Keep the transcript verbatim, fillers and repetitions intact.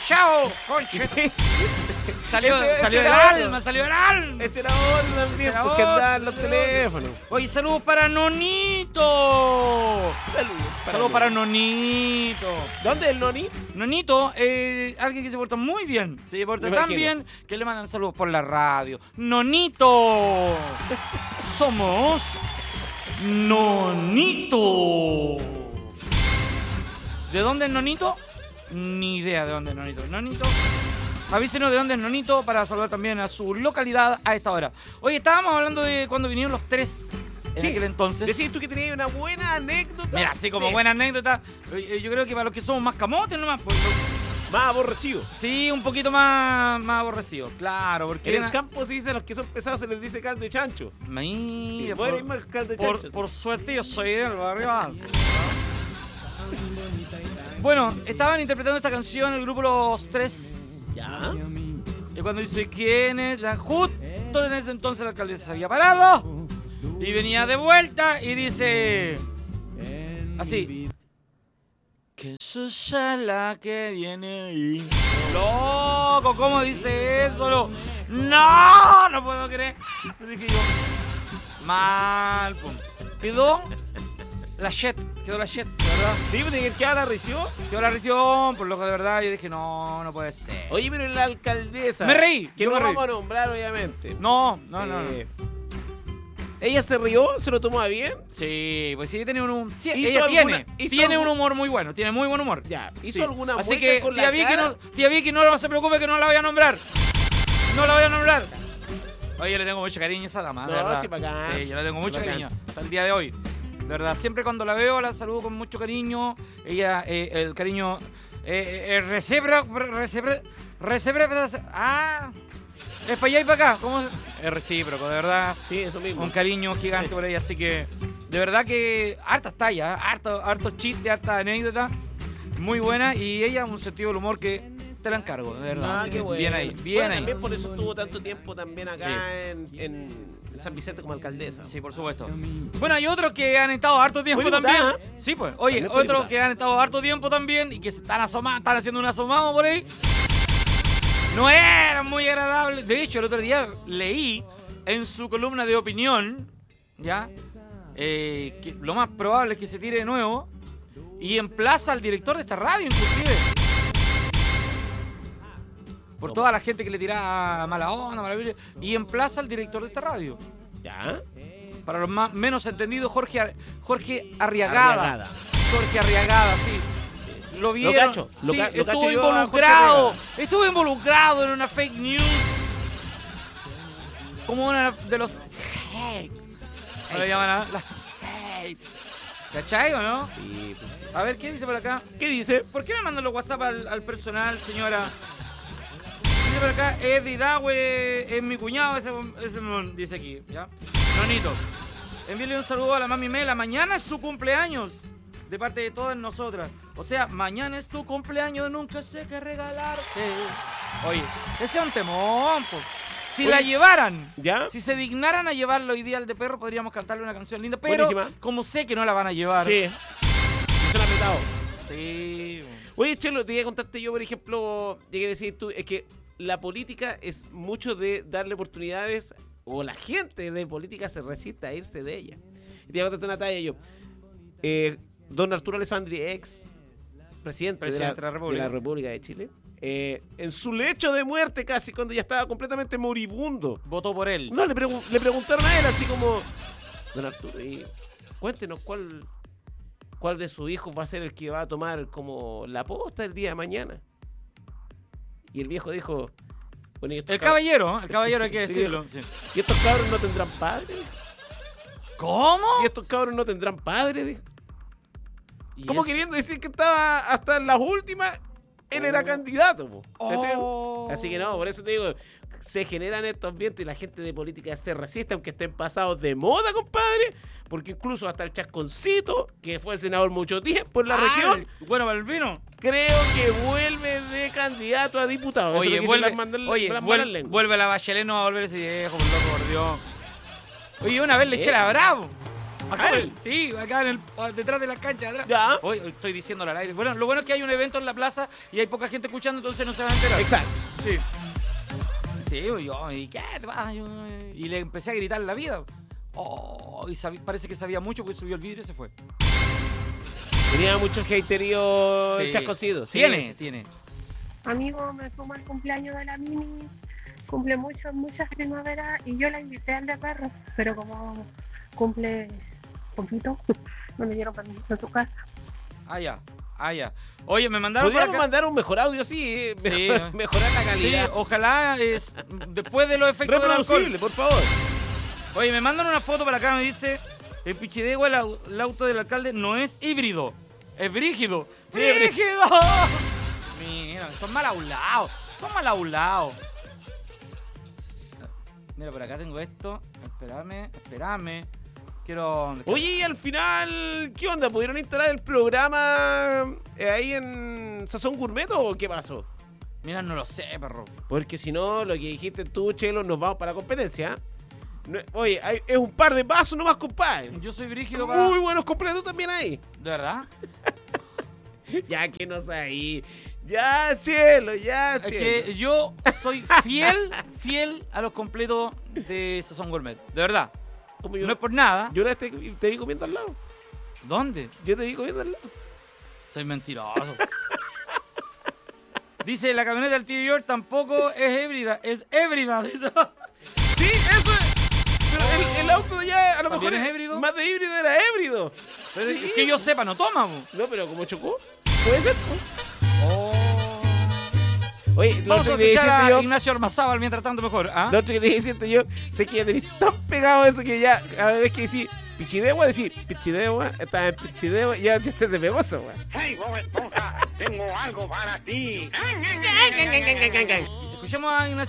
chao, conche. Sí. Salió, Ese- salió ese del era alma, otro. salió del alma. Ese era otro también, Ese era porque otro, andaban los ese era otro. teléfonos. Oye, saludos para Nonito. Saludos. Saludos para Nonito. ¿Dónde es el Noni? Nonito, eh, alguien que se porta muy bien. Se porta Me tan imagino. bien que le mandan saludos por la radio. Nonito. Somos Nonito. ¿De dónde es Nonito? Ni idea de dónde es Nonito. Nonito. Avísenos de dónde es Nonito para saludar también a su localidad a esta hora. Oye, estábamos hablando de cuando vinieron los tres en Sí. aquel entonces. Decís tú que tenías una buena anécdota. Mira, así como de- buena anécdota, eh, yo creo que para los que somos más camotes nomás, pues, lo- Más aborrecido. sí, un poquito más, más aborrecido. Claro, porque... En el era- campo se dice a los que son pesados se les dice caldo de chancho. Mira, Bueno, hay por, más caldo de por, chancho. por suerte yo soy del barrio alto. Bueno, estaban interpretando esta canción el grupo Los Tres. ¿Ya? Y cuando dice quién es la... Justo en ese entonces la alcaldesa se había parado y venía de vuelta y dice... Así. Que suya la que viene ahí. Loco, ¿cómo dice eso? Lo- No, no puedo creer. Le dije yo. Mal, pum. Quedó la shit, quedó la shit, de verdad. ¿Sí? ¿De qué la reció? Quedó la región, por loco de verdad. Yo dije, no, no puede ser. Oye, pero la alcaldesa. Me reí, Que yo no me reí. vamos a nombrar, obviamente. No, no, no, no. Eh, ¿Ella se rió? ¿Se lo tomó a bien? Sí, pues sí, tiene un, sí, ¿Hizo ella alguna- tiene, hizo tiene un algún- humor muy bueno, tiene muy buen humor. Ya. ¿Hizo Sí. alguna Así mueca que con tía la Vicky cara? no, tía Vicky no se preocupe que no la voy a nombrar. No la voy a nombrar. Oye, yo le tengo mucho cariño a esa dama, de No, verdad. sí, bacán. Sí, yo le tengo mucho Bacán. cariño hasta el día de hoy. De verdad, siempre cuando la veo la saludo con mucho cariño. Ella, eh, el cariño eh, eh, recíproco, recíproco, recíproco, ah, es para allá y para acá. ¿Cómo? Es recíproco, de verdad. Sí, eso mismo. Un cariño gigante por ella, así que de verdad que hartas tallas, harto, hartos chistes, hartas anécdotas, muy buena y ella un sentido del humor que te la encargo, de verdad. Ah, qué bueno. Bien ahí, bien Bueno, ahí. También por eso estuvo tanto tiempo también acá Sí. en, en San Vicente como alcaldesa. Sí, por supuesto. Bueno, hay otros que han estado harto tiempo Fue también. diputada. Sí, pues. Oye, También fue otros diputada. que han estado harto tiempo también y que se están asomando, están haciendo un asomado por ahí. No eran muy agradables. De hecho, el otro día leí en su columna de opinión, ¿ya? Eh, que lo más probable es que se tire de nuevo y emplaza al director de esta radio, inclusive. Por toda la gente que le tira mala onda, mala vibra, y emplaza al director de esta radio. ¿Ya? Para los más, menos entendidos, Jorge, Ar- Jorge Arriagada. Arriagada. Jorge Arriagada, sí. Lo vieron. cacho, lo sí, ca- lo estuvo cacho yo a involucrado. Jorge Estuvo involucrado en una fake news. Como una de los hate. ¿Cómo le llaman a la hate? ¿Cachai o no? Sí, pues. A ver, ¿qué dice por acá? ¿Qué dice? ¿Por qué me mandan los WhatsApp al, al personal, señora? Dice por acá, Eddie Dahue es mi cuñado, ese, ese no- dice aquí, ¿ya? Nonito. Envíale un saludo a la mami Mela. Mañana es su cumpleaños. De parte de todas nosotras. O sea, mañana es tu cumpleaños, nunca sé qué regalarte. Oye, ese es un temón, po. Si Oye, la llevaran, ¿ya? si se dignaran a llevarlo hoy día al de perro, podríamos cantarle una canción linda. Pero Buenísima. como sé que no la van a llevar. Sí. Me suena apretado. Sí. Oye, Chelo, te iba a contarte yo, por ejemplo, llegué a decir tú, es que la política es mucho de darle oportunidades, o la gente de política se resiste a irse de ella. Y te iba a contarte una talla yo. Eh, don Arturo Alessandri, ex presidente, Presidente de, la, de la República. de la República de Chile, eh, en su lecho de muerte casi, cuando ya estaba completamente moribundo, Votó por él. no, le, pregun- le preguntaron a él así como, don Arturo, y cuéntenos cuál, cuál de sus hijos va a ser el que va a tomar como la posta el día de mañana. Y el viejo dijo, bueno, ¿y estos El cab- caballero, ¿eh? El caballero hay que Sí, decirlo. Sí. ¿y estos cabros no tendrán padre? ¿Cómo? ¿Y estos cabros no tendrán padre? Dijo. ¿Y Como eso? queriendo decir que estaba hasta en las últimas, él era Oh. candidato. Po. ¿Cachai? Oh. Así que no, por eso te digo, se generan estos vientos y la gente de política se resiste, aunque estén pasados de moda, compadre, porque incluso hasta el Chasconcito, que fue senador mucho tiempo en la Ah, región, Bueno, Balbino. creo que vuelve de candidato a diputado. Eso Oye, lo quise vuelve, las mandar- oye las vuel- malas lenguas. vuelve la Bachelet, no va a volver ese viejo, por loco, por Dios. Oye, una vez le eché la bravo. Acá ¿A en- él? sí, acá en el, detrás de la cancha. Atrás. Ya. Hoy estoy diciéndolo al aire. Bueno, lo bueno es que hay un evento en la plaza y hay poca gente escuchando, entonces no se van a enterar. Exacto. Sí. Sí, yo, ¿y qué te pasa? Yo, y le empecé a gritar la vida. Oh, y sabí- parece que sabía mucho porque subió el vidrio y se fue. Tenía mucho haterío Sí. chascosido. Sí. Tiene, tiene. Amigo, me fumo el cumpleaños de la Mini, cumple muchas, muchas primaveras y yo la invité al de perros, pero como cumple poquito, no me dieron permiso en su casa. Ah, ya. Ah, ya. Oye, me mandaron por Podríamos acá. mandar un mejor audio, sí. eh, Sí. mejor- mejorar la Sí, calidad. ojalá es, después de los efectos del alcohol. Reproducible, por favor. Oye, me mandan una foto para acá, me dice, en Pichidegua el, au- el auto del alcalde no es híbrido, es brígido. Sí, ¡Brígido! Mira, son mal aulados, son mal aulados. Mira, por acá tengo esto, espérame, espérame. Quiero... Oye, y al final, ¿qué onda? ¿Pudieron instalar el programa eh, ahí en Sazón Gourmet o qué pasó? Mira, no lo sé, perro. Porque si no, lo que dijiste tú, Chelo, nos vamos para la competencia. No- oye, hay- es un par de pasos nomás, compadre. Yo soy brígido para... Muy buenos completos también ahí. ¿De verdad? Ya que no sé ahí. Ya, Chelo, ya, Es Chelo. que yo soy fiel, fiel a los completos de Sazón Gourmet. De verdad. Como yo, No es por nada. yo una vez te, te vi comiendo al lado. ¿Dónde? Yo te vi comiendo al lado. Soy mentiroso. Dice, la camioneta del tío George tampoco es híbrida, es híbrida. Dice. Sí, eso es. Pero el, el auto ya a lo mejor ¿También es híbrido? Más de híbrido era híbrido. Pero Sí. es que yo sepa, no toma. Po. No, pero como chocó. Puede ser. pues. Oh. Oye, lo Vamos a otro que te escuchar decirte a yo. Ignacio Ormazábal mientras tanto mejor. ¿Ah? Lo otro que te decirte yo. Sé que ya tenés tan pegado eso que ya cada vez que decís Pichidegua, decir Pichidegua, está en Pichidegua, ya ya se te pegó eso, güey. ¡Hey, Bob Esponja! ¡Tengo algo para ti! Escuchemos a Ignacio